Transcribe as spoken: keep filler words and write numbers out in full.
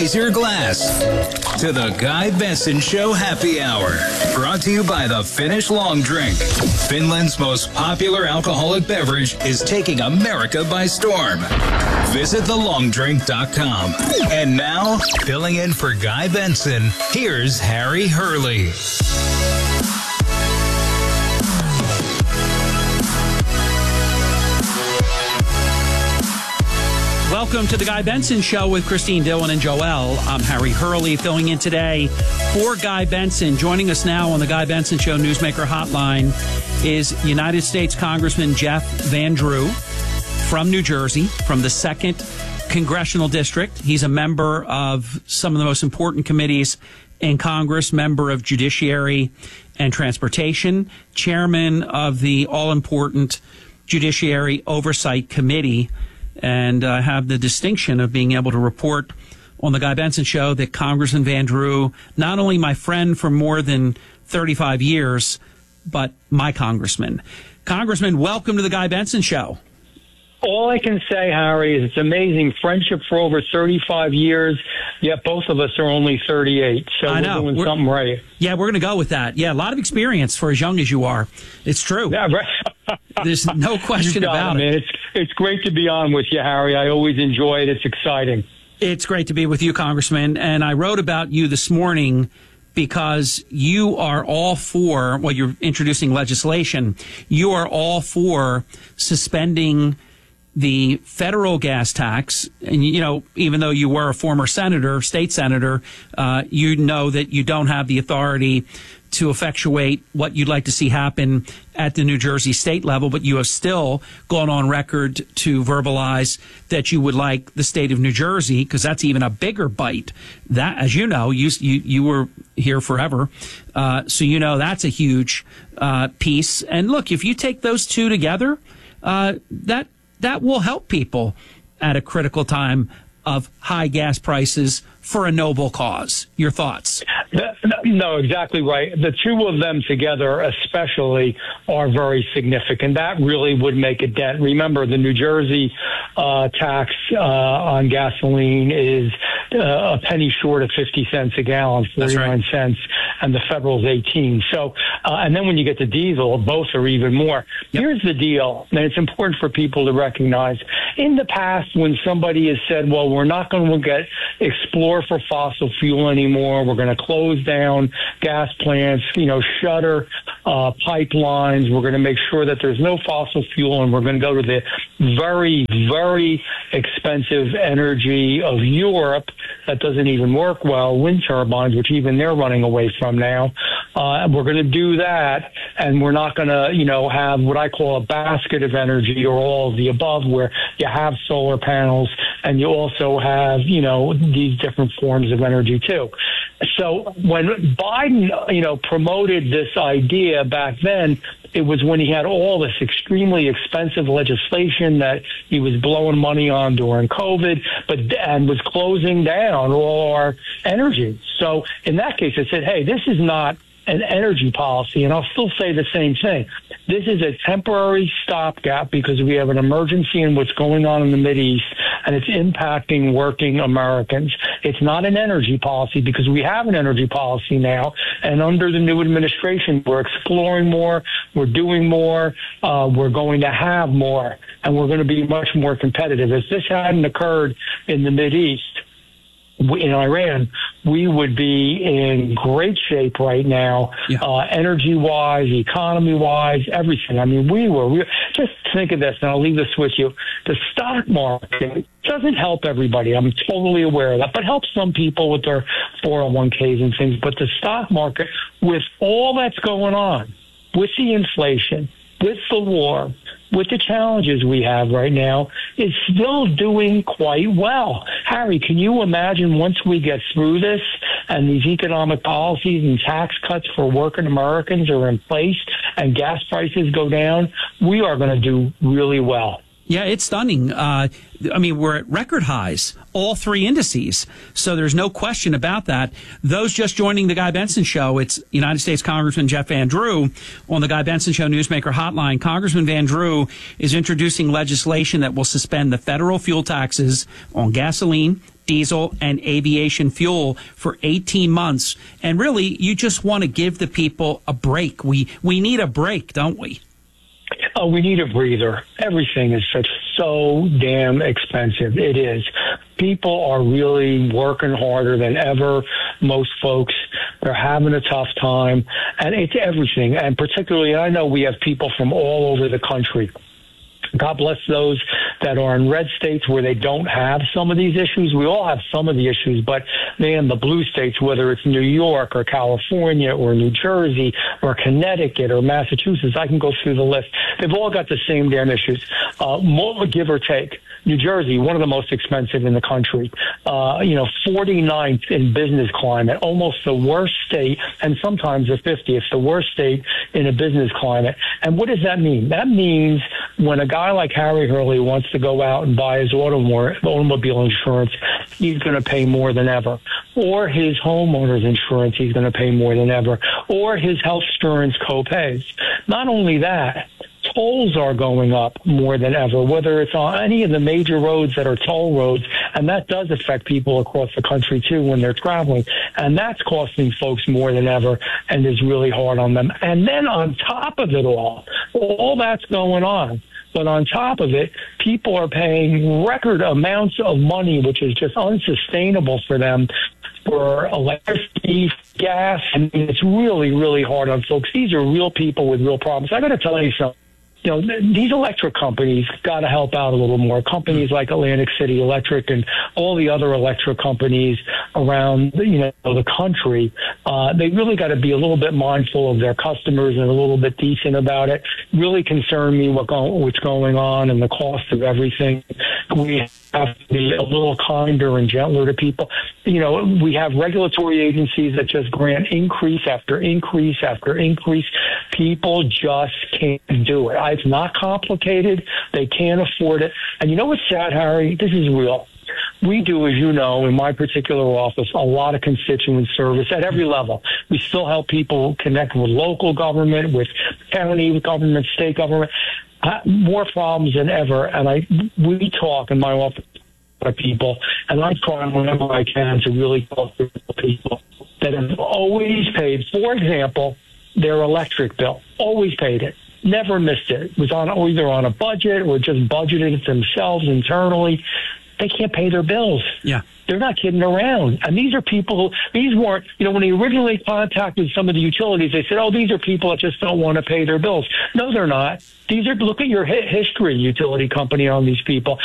raise your glass to the Guy Benson Show Happy Hour. Brought to you by the Finnish Long Drink. Finland's most popular alcoholic beverage is taking America by storm. Visit the long drink dot com. And now, filling in for Guy Benson, here's Harry Hurley. Welcome to the Guy Benson Show with Christine Dillon and Joel. I'm Harry Hurley, filling in today for Guy Benson. Joining us now on the Guy Benson Show Newsmaker Hotline is United States Congressman Jeff Van Drew from New Jersey, from the second Congressional District. He's a member of some of the most important committees in Congress, member of Judiciary and Transportation, chairman of the all-important Judiciary Oversight Committee, and I uh, have the distinction of being able to report on the Guy Benson Show that Congressman Van Drew, not only my friend for more than thirty-five years, but my congressman. Congressman, welcome to the Guy Benson Show. All I can say, Harry, is it's amazing. Friendship for over thirty-five years, yet both of us are only thirty-eight. So I we're know. doing we're, something right. Yeah, we're going to go with that. Yeah, a lot of experience for as young as you are. It's true. Yeah, right. There's no question about it. it. It's, it's great to be on with you, Harry. I always enjoy it. It's exciting. It's great to be with you, Congressman. And I wrote about you this morning because you are all for, well, you're introducing legislation. You are all for suspending the federal gas tax. And, you know, even though you were a former senator, state senator, uh, you know that you don't have the authority to effectuate what you'd like to see happen at the New Jersey state level, but you have still gone on record to verbalize that you would like the state of New Jersey, because that's even a bigger bite. That, as you know, you you, you were here forever, uh, so you know that's a huge uh, piece. And look, if you take those two together, uh, that that will help people at a critical time of high gas prices for a noble cause. Your thoughts? No, exactly right. The two of them together especially are very significant. That really would make a dent. Remember, the New Jersey uh, tax uh, on gasoline is uh, a penny short of fifty cents a gallon, forty-nine cents, and the federal is eighteen. So, uh, and then when you get to diesel, both are even more. Yep. Here's the deal, and it's important for people to recognize. In the past, when somebody has said, well, we're not going to get explore for fossil fuel anymore, we're going to close down gas plants, you know, shutter uh, pipelines, we're going to make sure that there's no fossil fuel, and we're going to go to the very, very expensive energy of Europe that doesn't even work well, wind turbines, which even they're running away from now. Uh, we're going to do that, and we're not going to, you know, have what I call a basket of energy or all of the above, where you have solar panels and you also have, you know, these different forms of energy too. So when Biden, you know, promoted this idea back then, it was when he had all this extremely expensive legislation that he was blowing money on during COVID, but and was closing down all our energy. So in that case, I said, hey, this is not an energy policy, and I'll still say the same thing. This is a temporary stopgap because we have an emergency in what's going on in the Mideast, and it's impacting working Americans. It's not an energy policy because we have an energy policy now, and under the new administration, we're exploring more, we're doing more, uh, we're going to have more, and we're going to be much more competitive. If this hadn't occurred in the Mideast, in Iran, we would be in great shape right now, yeah. uh, energy-wise, economy-wise, everything. I mean, we were, we, just think of this, and I'll leave this with you. The stock market doesn't help everybody. I'm totally aware of that, but helps some people with their four oh one k's and things. But the stock market, with all that's going on, with the inflation, with the war, with the challenges we have right now, is still doing quite well. Harry, can you imagine once we get through this and these economic policies and tax cuts for working Americans are in place and gas prices go down, we are going to do really well. Yeah, it's stunning. Uh, I mean, we're at record highs, all three indices. So there's no question about that. Those just joining the Guy Benson Show, it's United States Congressman Jeff Van Drew on the Guy Benson Show Newsmaker Hotline. Congressman Van Drew is introducing legislation that will suspend the federal fuel taxes on gasoline, diesel and aviation fuel for eighteen months. And really, you just want to give the people a break. We we need a break, don't we? Oh, we need a breather. Everything is such so damn expensive. It is. People are really working harder than ever. Most folks, they're having a tough time, and it's everything. And particularly, I know we have people from all over the country. God bless those that are in red states where they don't have some of these issues. We all have some of the issues, but man, the blue states, whether it's New York or California or New Jersey or Connecticut or Massachusetts, I can go through the list. They've all got the same damn issues, uh, more give or take. New Jersey, one of the most expensive in the country, uh, you know, forty-ninth in business climate, almost the worst state, and sometimes the fiftieth, the worst state in a business climate. And what does that mean? That means when a guy like Harry Hurley wants to go out and buy his automobile insurance, he's going to pay more than ever. Or his homeowner's insurance, he's going to pay more than ever. Or his health insurance co-pays. Not only that, tolls are going up more than ever, whether it's on any of the major roads that are toll roads, and that does affect people across the country too when they're traveling, and that's costing folks more than ever and is really hard on them. And then on top of it all, all that's going on, but on top of it, people are paying record amounts of money, which is just unsustainable for them, for electricity, gas. I mean, it's really, really hard on folks. These are real people with real problems. I got to tell you something. You know, these electric companies got to help out a little more. Companies like Atlantic City Electric and all the other electric companies around, you know, the country, uh, they really got to be a little bit mindful of their customers and a little bit decent about it. Really concern me what go, what's going on and the cost of everything. We have to be a little kinder and gentler to people. You know, we have regulatory agencies that just grant increase after increase after increase. People just can't do it. It's not complicated. They can't afford it. And you know what's sad, Harry? This is real. We do, as you know, in my particular office, a lot of constituent service at every level. We still help people connect with local government, with county government, state government. Uh, more problems than ever. And I, we talk in my office with people, and I try whenever I can to really talk to people that have always paid, for example, their electric bill. Always paid it. Never missed it. It was on either on a budget or just budgeted it themselves internally. They can't pay their bills. Yeah. They're not kidding around. And these are people who, these weren't, you know, when they originally contacted some of the utilities, they said, oh, these are people that just don't want to pay their bills. No, they're not. These are, look at your history, utility company, on these people.